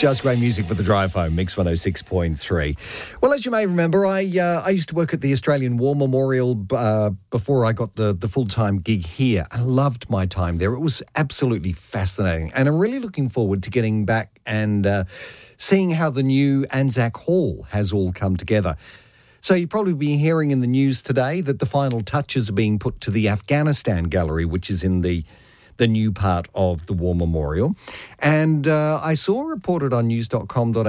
Just great music for the drive home, Mix 106.3. Well, as you may remember, I used to work at the Australian War Memorial before I got the full-time gig here. I loved my time there. It was absolutely fascinating. And I'm really looking forward to getting back and seeing how the new Anzac Hall has all come together. So you've probably been hearing in the news today that the final touches are being put to the Afghanistan Gallery, which is in the new part of the War Memorial. And I saw reported on news.com.au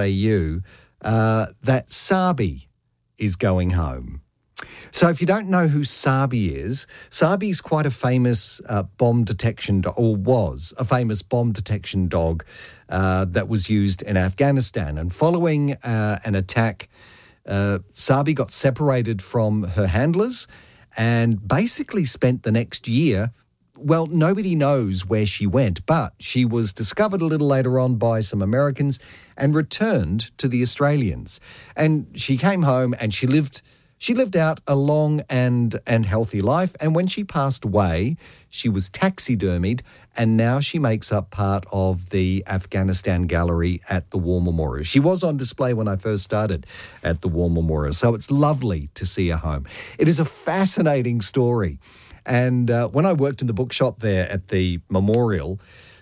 that Sabi is going home. So if you don't know who Sabi is quite a famous bomb detection dog, or was a famous bomb detection dog that was used in Afghanistan. And following an attack, Sabi got separated from her handlers and basically spent the next year. Well, nobody knows where she went, but she was discovered a little later on by some Americans and returned to the Australians. And she came home and she lived out a long and healthy life. And when she passed away, she was taxidermied, and now she makes up part of the Afghanistan Gallery at the War Memorial. She was on display when I first started at the War Memorial, so it's lovely to see her home. It is a fascinating story. And when I worked in the bookshop there at the memorial,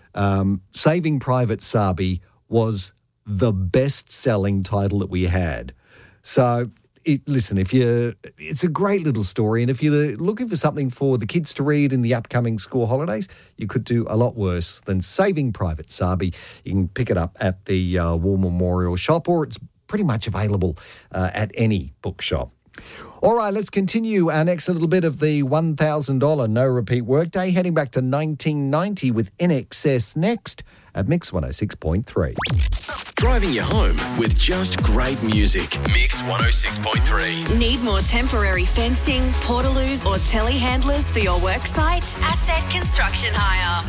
Saving Private Sabi was the best-selling title that we had. So, listen, it's a great little story, and if you're looking for something for the kids to read in the upcoming school holidays, you could do a lot worse than Saving Private Sabi. You can pick it up at the War Memorial shop, or it's pretty much available at any bookshop. All right, let's continue our next little bit of the $1,000 no repeat workday, heading back to 1990 with INXS next at Mix 106.3. Driving you home with just great music. Mix 106.3. Need more temporary fencing, portaloos or telehandlers for your worksite? Asset Construction Hire.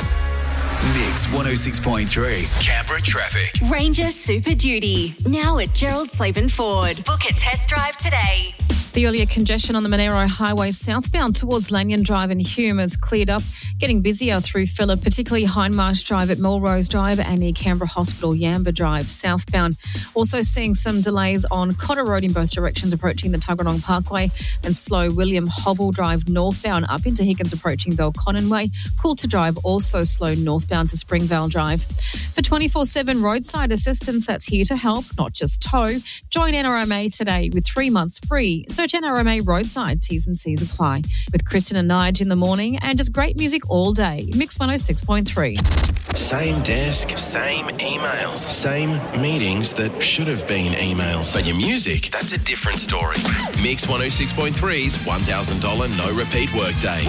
Mix 106.3. Canberra traffic. Ranger Super Duty. Now at Gerald Slaven Ford. Book a test drive today. The earlier congestion on the Monero Highway southbound towards Lanyon Drive and Hume has cleared up, getting busier through Phillip, particularly Hindmarsh Drive at Melrose Drive and near Canberra Hospital, Yamba Drive southbound. Also seeing some delays on Cotter Road in both directions approaching the Tuggeranong Parkway, and slow William Hovell Drive northbound up into Higgins approaching Belconnen Way. Coulter Drive also slow northbound to Springvale Drive. For 24/7 roadside assistance that's here to help, not just tow, join NRMA today with 3 months free. Search NRMA Roadside, T's and C's apply. With Kristen and Nige in the morning, and just great music all day. Mix 106.3. Same desk, same emails, same meetings that should have been emails. But your music, that's a different story. Mix 106.3's $1,000 no repeat workday.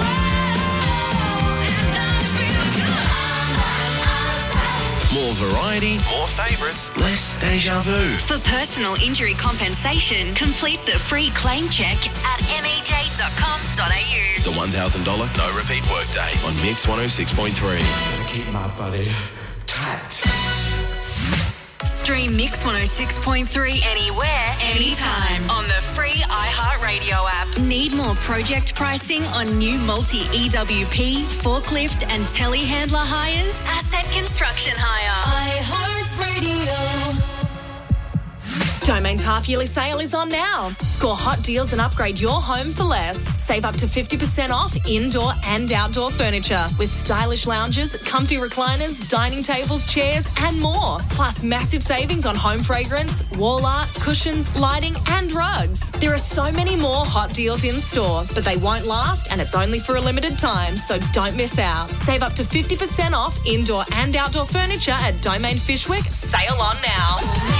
More variety, more favourites, less deja vu. For personal injury compensation, complete the free claim check at mej.com.au. The $1,000 no repeat workday on Mix 106.3. Keep my body tight. Stream Mix 106.3 anywhere, anytime on the free iHeartRadio app. Need more project pricing on new multi-EWP, forklift and telehandler hires? Asset Construction Hire. iHeartRadio. Domain's half-yearly sale is on now. Score hot deals and upgrade your home for less. Save up to 50% off indoor and outdoor furniture with stylish lounges, comfy recliners, dining tables, chairs and more. Plus massive savings on home fragrance, wall art, cushions, lighting and rugs. There are so many more hot deals in store, but they won't last and it's only for a limited time, so don't miss out. Save up to 50% off indoor and outdoor furniture at Domain Fishwick. Sale on now.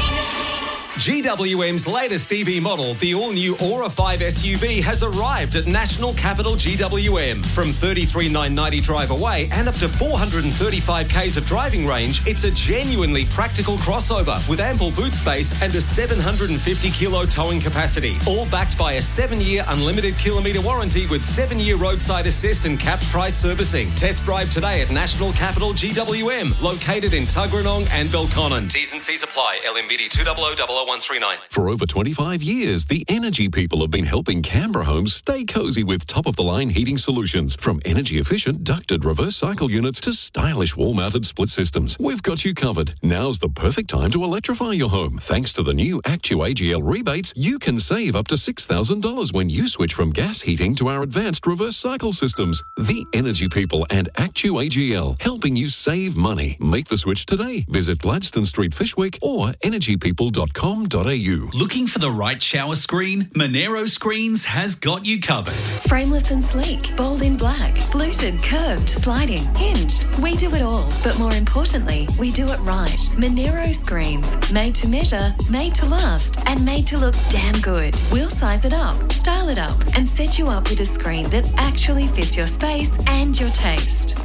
GWM's latest EV model, the all-new Aura 5 SUV, has arrived at National Capital GWM. From $33,990 drive away and up to 435 k's of driving range, it's a genuinely practical crossover with ample boot space and a 750-kilo towing capacity. All backed by a 7-year unlimited kilometre warranty with 7-year roadside assist and capped price servicing. Test drive today at National Capital GWM, located in Tuggeranong and Belconnen. T's and C's apply. LMVD 20000 139. For over 25 years, the Energy People have been helping Canberra homes stay cosy with top-of-the-line heating solutions. From energy-efficient ducted reverse cycle units to stylish wall-mounted split systems, we've got you covered. Now's the perfect time to electrify your home. Thanks to the new ActuAGL rebates, you can save up to $6,000 when you switch from gas heating to our advanced reverse cycle systems. The Energy People and ActuAGL, helping you save money. Make the switch today. Visit Gladstone Street, Fishwick or energypeople.com.au. Looking for the right shower screen? Monero Screens has got you covered. Frameless and sleek, bold in black, fluted, curved, sliding, hinged. We do it all, but more importantly, we do it right. Monero Screens, made to measure, made to last, and made to look damn good. We'll size it up, style it up, and set you up with a screen that actually fits your space and your taste.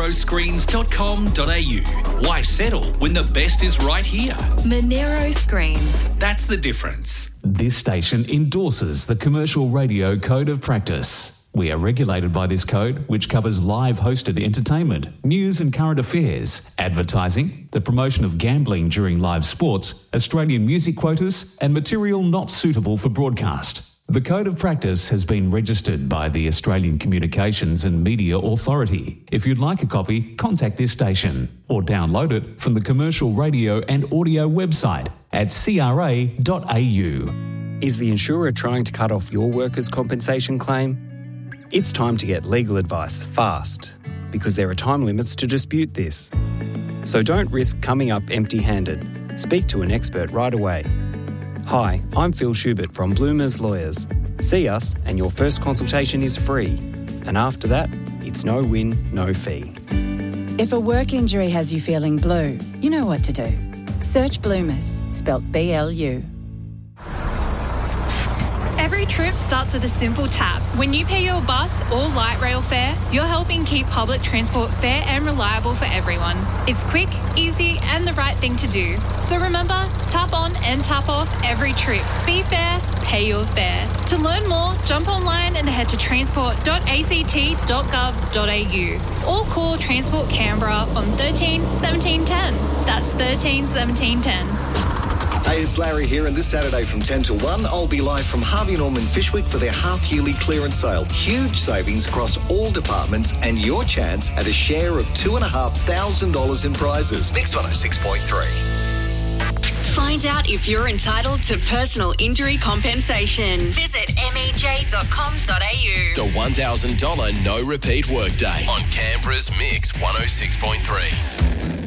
MoneroScreens.com.au. Why settle when the best is right here? Monero Screens. That's the difference. This station endorses the Commercial Radio Code of Practice. We are regulated by this code, which covers live hosted entertainment, news and current affairs, advertising, the promotion of gambling during live sports, Australian music quotas, and material not suitable for broadcast. The Code of Practice has been registered by the Australian Communications and Media Authority. If you'd like a copy, contact this station or download it from the Commercial Radio and Audio website at cra.au. Is the insurer trying to cut off your workers' compensation claim? It's time to get legal advice fast, because there are time limits to dispute this. So don't risk coming up empty-handed. Speak to an expert right away. Hi, I'm Phil Schubert from Bloomers Lawyers. See us and your first consultation is free. And after that, it's no win, no fee. If a work injury has you feeling blue, you know what to do. Search Bloomers, spelt B-L-U. Every trip starts with a simple tap. When you pay your bus or light rail fare, you're helping keep public transport fair and reliable for everyone. It's quick, easy, and the right thing to do. So remember, tap on and tap off every trip. Be fair, pay your fare. To learn more, jump online and head to transport.act.gov.au or call Transport Canberra on 13 17 10. That's 13 17 10. Hey, it's Larry here, and this Saturday from 10 to 1, I'll be live from Harvey Norman Fishwick for their half-yearly clearance sale. Huge savings across all departments and your chance at a share of $2,500 in prizes. Mix 106.3. Find out if you're entitled to personal injury compensation. Visit mej.com.au. The $1,000 no repeat workday on Canberra's Mix 106.3.